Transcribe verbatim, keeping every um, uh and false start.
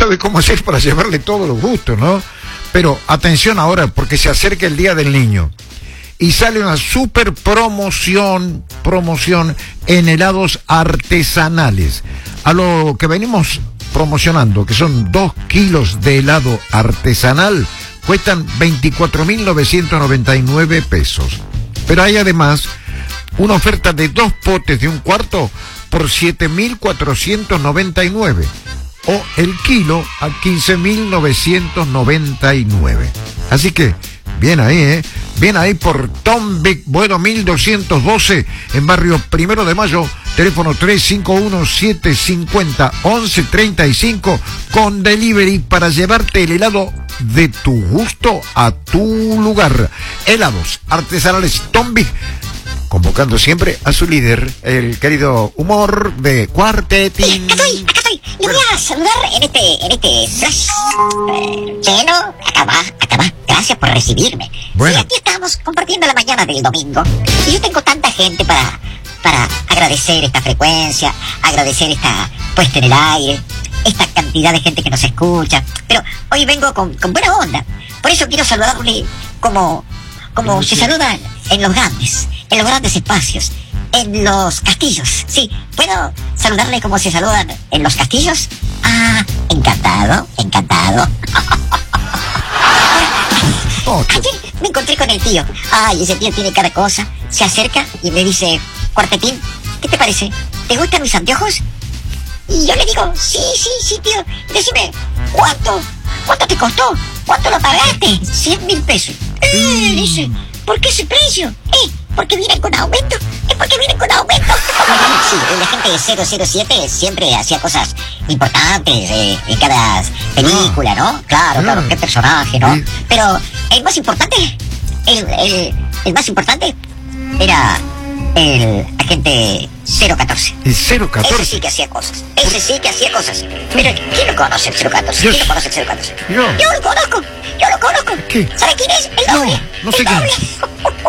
sabe cómo hacer para llevarle todos los gustos, ¿no? Pero atención ahora, porque se acerca el Día del Niño y sale una super promoción, promoción en helados artesanales. A lo que venimos promocionando, que son dos kilos de helado artesanal, cuestan veinticuatro mil novecientos noventa y nueve pesos. Pero hay además una oferta de dos potes de un cuarto por siete mil cuatrocientos noventa y nueve, o el kilo a quince mil novecientos noventa y nueve. Así que, bien ahí, ¿eh? Bien ahí por Tom Vic Bueno mil doscientos doce, en barrio Primero de Mayo, teléfono tres cinco uno, siete cinco cero, once treinta y cinco, con delivery para llevarte el helado de tu gusto a tu lugar. Helados artesanales Tom Vic, convocando siempre a su líder, el querido Humor de Cuartetín. Acá estoy, acá estoy. Le voy a saludar en este, en este flash. Eh, lleno, acá va, acá va. Gracias por recibirme. Bueno. Sí, aquí estamos compartiendo la mañana del domingo. Y yo tengo tanta gente para, para agradecer esta frecuencia, agradecer esta puesta en el aire, esta cantidad de gente que nos escucha. Pero hoy vengo con, con buena onda. Por eso quiero saludarle como, como se saluda en los grandes, en los grandes espacios, en los castillos. Sí, ¿puedo saludarle como se saludan en los castillos? Ah, encantado, encantado. Ayer me encontré con el tío. Ay, ese tío tiene cada cosa. Se acerca y me dice: Cuartetín, ¿qué te parece? ¿Te gustan mis anteojos? Y yo le digo: sí, sí, sí, tío. Decime, ¿cuánto? ¿Cuánto te costó? ¿Cuánto lo pagaste? Cien mil pesos. Eh, dice, ¿por qué ese precio? Eh, porque vienen con aumento. Es porque vienen con aumento. Sí, la gente de cero cero siete siempre hacía cosas importantes eh, en cada película, ¿no? Claro, claro, qué personaje, ¿no? Pero el más importante, el, el, el más importante era el agente cero catorce. ¿El cero catorce? Ese sí que hacía cosas. Ese sí que hacía cosas. Pero ¿quién lo conoce el cero catorce? ¿Quién lo conoce el cero catorce? Yo. Yo lo conozco. Yo lo conozco. ¿Qué? ¿Sabe quién es? El doble. No, no sé el quién. doble.